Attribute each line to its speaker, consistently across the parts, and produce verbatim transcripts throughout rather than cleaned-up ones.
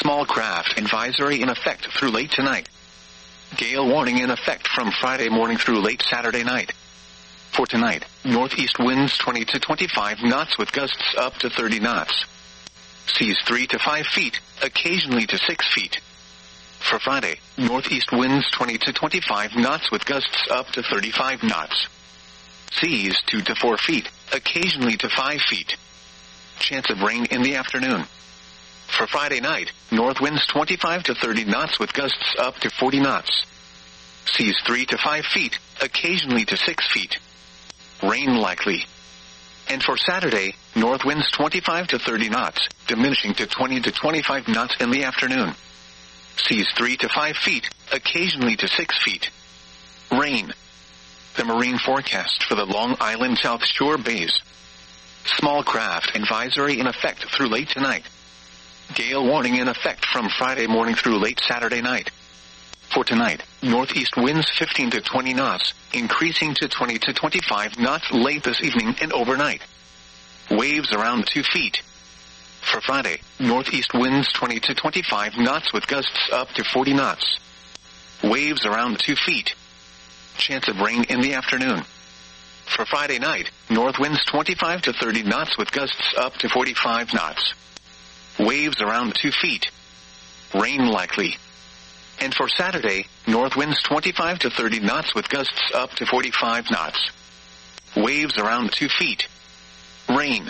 Speaker 1: Small craft advisory in effect through late tonight. Gale warning in effect from Friday morning through late Saturday night. For tonight, northeast winds twenty to twenty-five knots with gusts up to thirty knots. Seas three to five feet, occasionally to six feet. For Friday, northeast winds twenty to twenty-five knots with gusts up to thirty-five knots. Seas two to four feet, occasionally to five feet. Chance of rain in the afternoon. For Friday night, north winds twenty-five to thirty knots with gusts up to forty knots. Seas three to five feet, occasionally to six feet. Rain likely. And for Saturday, north winds twenty-five to thirty knots, diminishing to twenty to twenty-five knots in the afternoon. Seas three to five feet, occasionally to six feet. Rain. The marine forecast for the Long Island South Shore bays. Small craft advisory in effect through late tonight. Gale warning in effect from Friday morning through late Saturday night. For tonight, northeast winds fifteen to twenty knots, increasing to twenty to twenty-five knots late this evening and overnight. Waves around two feet. For Friday, northeast winds twenty to twenty-five knots with gusts up to forty knots. Waves around two feet. Chance of rain in the afternoon. For Friday night, north winds twenty-five to thirty knots with gusts up to forty-five knots. Waves around two feet. Rain likely. And for Saturday, north winds twenty-five to thirty knots with gusts up to forty-five knots. Waves around two feet. Rain.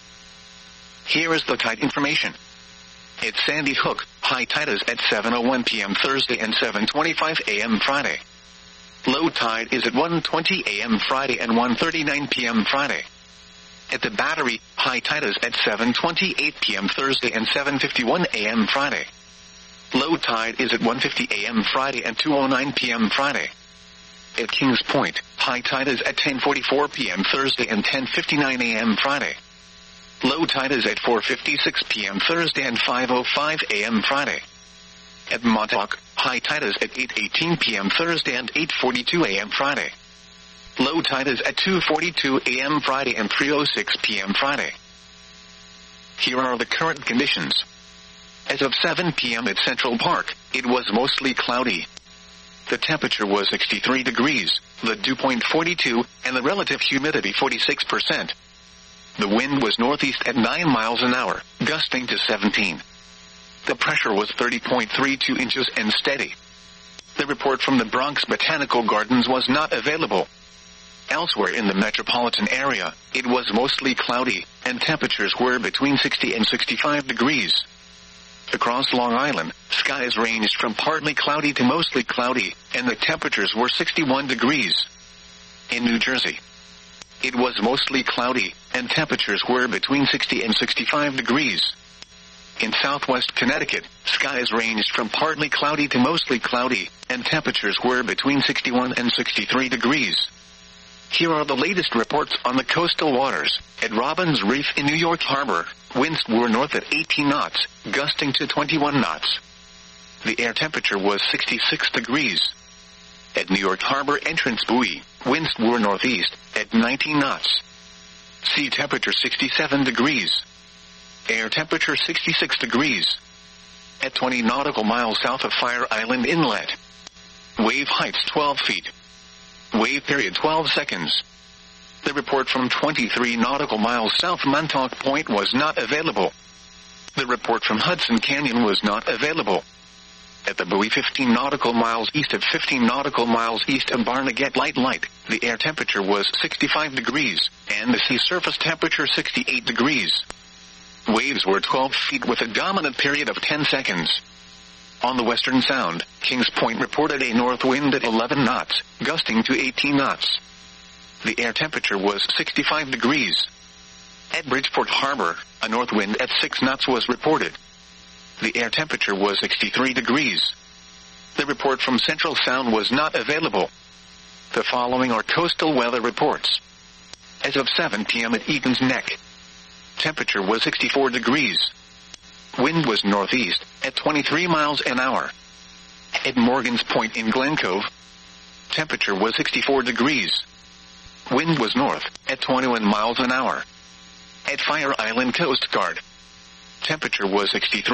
Speaker 1: Here is the tide information. At Sandy Hook, high tide is at seven oh one p.m. Thursday and seven twenty-five a.m. Friday. Low tide is at one twenty a.m. Friday and one thirty-nine p.m. Friday. At the Battery, high tide is at seven twenty-eight p.m. Thursday and seven fifty-one a.m. Friday. Low tide is at one fifty a.m. Friday and two oh nine p.m. Friday. At Kings Point, high tide is at ten forty-four p.m. Thursday and ten fifty-nine a.m. Friday. Low tide is at four fifty-six p.m. Thursday and five oh five a.m. Friday. At Montauk, high tide is at eight eighteen p.m. Thursday and eight forty-two a.m. Friday. Low tide is at two forty-two a.m. Friday and three oh six p.m. Friday. Here are the current conditions. As of seven p.m. at Central Park, it was mostly cloudy. The temperature was sixty-three degrees, the dew point forty-two, and the relative humidity forty-six percent. The wind was northeast at nine miles an hour, gusting to seventeen. The pressure was thirty point three two inches and steady. The report from the Bronx Botanical Gardens was not available. Elsewhere in the metropolitan area, it was mostly cloudy, and temperatures were between sixty and sixty-five degrees. Across Long Island, skies ranged from partly cloudy to mostly cloudy, and the temperatures were sixty-one degrees. In New Jersey, it was mostly cloudy, and temperatures were between sixty and sixty-five degrees. In southwest Connecticut, skies ranged from partly cloudy to mostly cloudy, and temperatures were between sixty-one and sixty-three degrees. Here are the latest reports on the coastal waters. At Robbins Reef in New York Harbor, winds were north at eighteen knots, gusting to twenty-one knots. The air temperature was sixty-six degrees. At New York Harbor Entrance Buoy, winds were northeast at nineteen knots. Sea temperature sixty-seven degrees. Air temperature sixty-six degrees. At twenty nautical miles south of Fire Island Inlet. Wave heights twelve feet. Wave period twelve seconds. The report from twenty-three nautical miles south of Montauk Point was not available. The report from Hudson Canyon was not available. At the buoy fifteen nautical miles east of fifteen nautical miles east of Barnegat Light Light, the air temperature was sixty-five degrees, and the sea surface temperature sixty-eight degrees. Waves were twelve feet with a dominant period of ten seconds. On the Western Sound, Kings Point reported a north wind at eleven knots, gusting to eighteen knots. The air temperature was sixty-five degrees. At Bridgeport Harbor, a north wind at six knots was reported. The air temperature was sixty-three degrees. The report from Central Sound was not available. The following are coastal weather reports. As of seven p.m. at Egan's Neck, temperature was sixty-four degrees. Wind was northeast at twenty-three miles an hour. At Morgan's Point in Glen Cove, temperature was sixty-four degrees. Wind was north at twenty-one miles an hour. At Fire Island Coast Guard, temperature was sixty-three